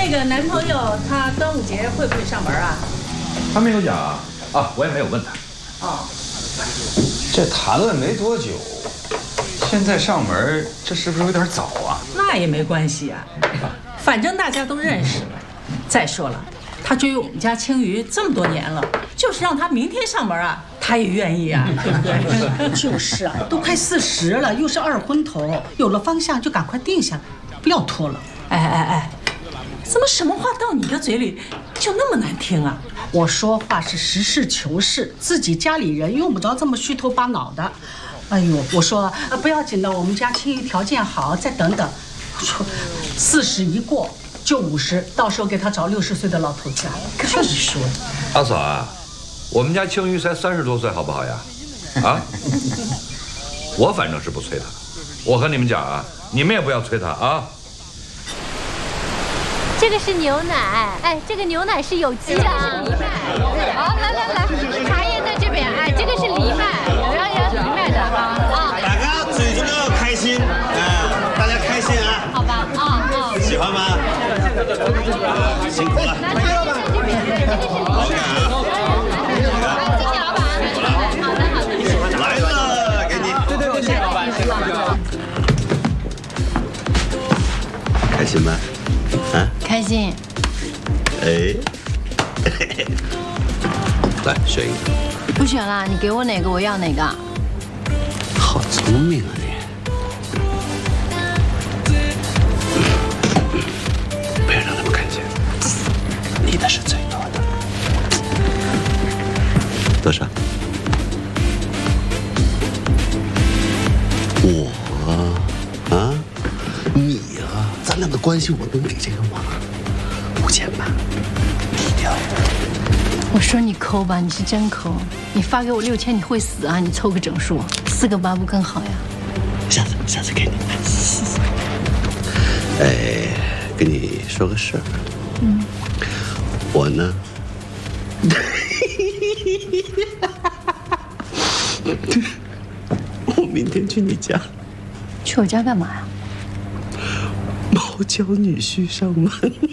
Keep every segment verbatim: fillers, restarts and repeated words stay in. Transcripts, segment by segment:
那个男朋友他端午节会不会上门啊？ 他没有讲啊，啊，我也没有问他。 哦， 这谈了没多久，现在上门，这是不是有点早啊？ 那也没关系啊，反正大家都认识。再说了，他追我们家青鱼这么多年了，就是让他明天上门啊，他也愿意啊，对不对？ 就是啊，都快四十了，又是二婚头，有了方向就赶快定下来，不要拖了。 哎哎哎，怎么什么话到你的嘴里就那么难听啊？ 我说话是实事求是，自己家里人用不着这么虚头巴脑的。哎呦，我说不要紧的，我们家青鱼条件好，再等等。说四十一过就五十，到时候给他找六十岁的老头子。看你说的， 阿嫂啊，我们家青鱼才三十多岁，好不好呀？啊，我反正是不催他。我和你们讲啊，你们也不要催他啊。 这个是牛奶，哎，这个牛奶是有机的啊。好，来来来，茶叶在这边，哎，这个是藜麦，我要要藜麦的啊啊。 大家最重要开心，哎，大家开心啊。 好吧，啊啊。 喜欢吗？辛苦了。 那茶叶在这边，这个是藜麦。好的，谢谢老板。好的好的。 来了，给你。 对对对，谢谢老板，谢谢老板。 开心吗？啊， 开心。 哎，来选一个。 不选了，你给我哪个我要哪个。 好聪明啊你！不要让他们看见，你的是最多的。多少？我啊，你啊，咱俩的关系我能给这个吗？五千吧，低调。 我说你抠吧，你是真抠。你发给我六千，你会死啊！你凑个整数，四个八不更好呀？ 下次，下次给你。哎，跟你说个事儿。嗯。我呢，我明天去你家。 去我家干嘛呀？ 猫教女婿上门。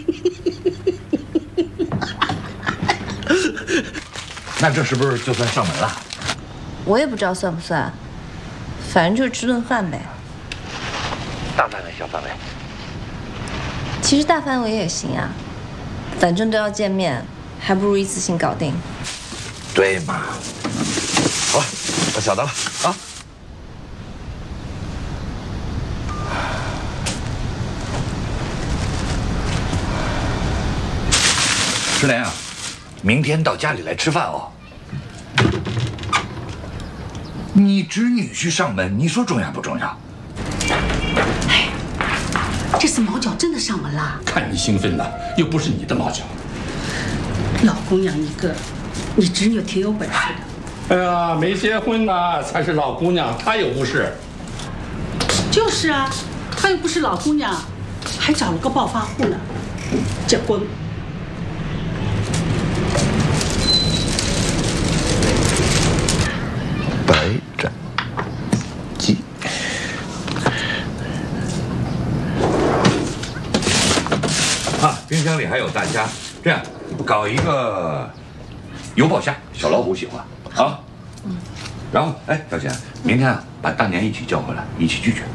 那这是不是就算上门了？ 我也不知道算不算，反正就是吃顿饭呗。 大范围、小范围？ 其实大范围也行啊，反正都要见面，还不如一次性搞定。 对嘛。好了，我晓得了啊。石莲啊，明天到家里来吃饭哦。你侄女婿上门，你说重要不重要？ 哎，这次毛脚真的上门啦！ 看你兴奋的，又不是你的毛脚。 老姑娘一个，你侄女挺有本事的。哎呀，没结婚呢才是老姑娘，她又不是。 就是啊，她又不是老姑娘，还找了个暴发户呢，结婚。 白斩鸡。啊，冰箱里还有大虾，这样搞一个油爆虾，小老虎喜欢啊。嗯。然后，哎，小贤，明天啊，把大年一起叫回来，一起聚聚